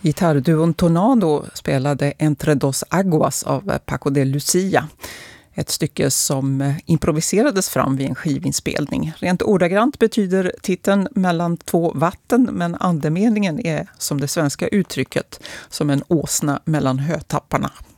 Gitarrduon Tornado spelade Entre dos Aguas av Paco de Lucia. Ett stycke som improviserades fram vid en skivinspelning. Rent ordagrant betyder titeln mellan två vatten, men andemeningen är som det svenska uttrycket som en åsna mellan hötapparna.